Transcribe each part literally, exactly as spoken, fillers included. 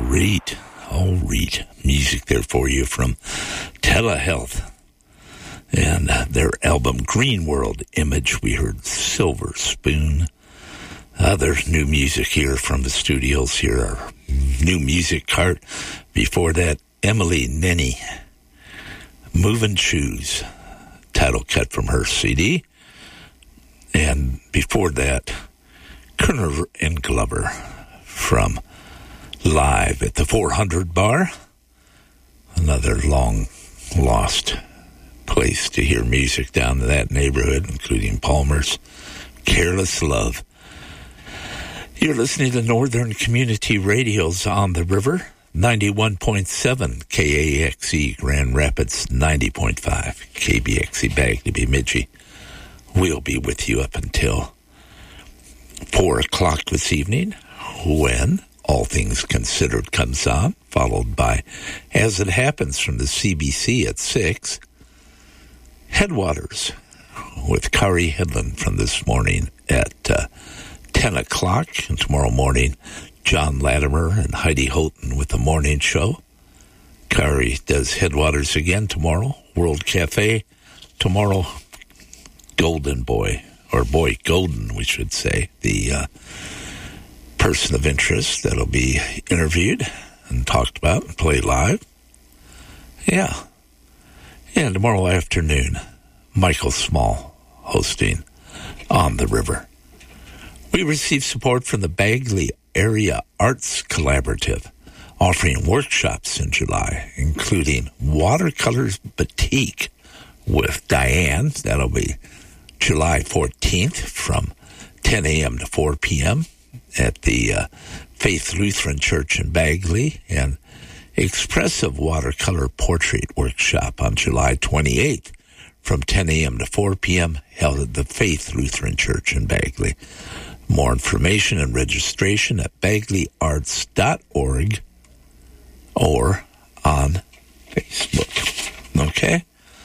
right. All right. Music there for you from Telehealth. And uh, their album Green World Image, we heard Silver Spoon. Uh, there's new music here from the studios here, our new music cart. Before that, Emily Nenny, Moving Shoes, title cut from her C D. And before that, Kerner and Glover from Live at the four hundred Bar, another long-lost place to hear music down in that neighborhood, including Palmer's Careless Love. You're listening to Northern Community Radio's On the River, ninety-one point seven K A X E Grand Rapids, ninety point five K B X E Bagley Bemidji. We'll be with you up until four o'clock this evening when All Things Considered comes on, followed by As It Happens from the C B C at six. Headwaters with Kari Headland from this morning at uh, ten o'clock. And tomorrow morning, John Latimer and Heidi Houghton with the morning show. Kari does Headwaters again tomorrow. World Cafe tomorrow. Golden Boy, or Boy Golden, we should say, the uh, person of interest that'll be interviewed and talked about and played live. Yeah. And tomorrow afternoon, Michael Small hosting On the River. We received support from the Bagley Area Arts Collaborative, offering workshops in July, including Watercolors Batik with Diane. That'll be July fourteenth from ten a.m. to four p.m. at the uh, Faith Lutheran Church in Bagley, and Expressive Watercolor Portrait Workshop on July twenty-eighth from ten a.m. to four p.m. held at the Faith Lutheran Church in Bagley. More information and registration at bagley arts dot org or on Facebook. Okay?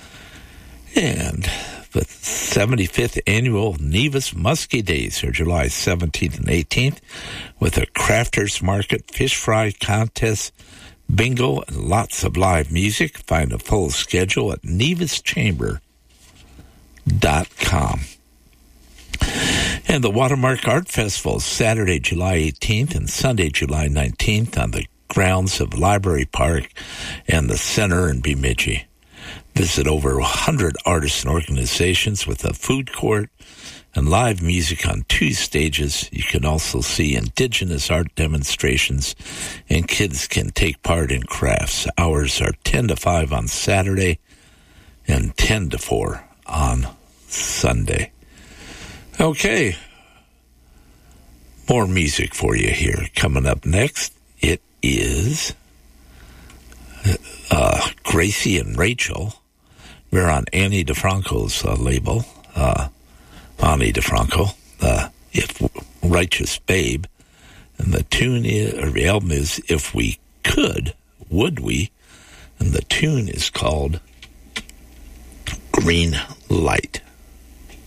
And the seventy-fifth annual Nevis Muskie Days are July seventeenth and eighteenth with a crafters market, fish fry contest, bingo, and lots of live music. Find a full schedule at nevis chamber dot com. And the Watermark Art Festival is Saturday, July eighteenth and Sunday, July nineteenth on the grounds of Library Park and the Center in Bemidji. Visit over one hundred artists and organizations with a food court and live music on two stages. You can also see indigenous art demonstrations, and kids can take part in crafts. Hours are ten to five on Saturday and ten to four on Sunday. Okay. More music for you here. Coming up next, it is uh, Gracie and Rachel. We're on Annie DeFranco's uh, label, uh, Annie DeFranco, uh, If Righteous Babe. And the tune is, or the album is If We Could, Would We? And the tune is called Green Light.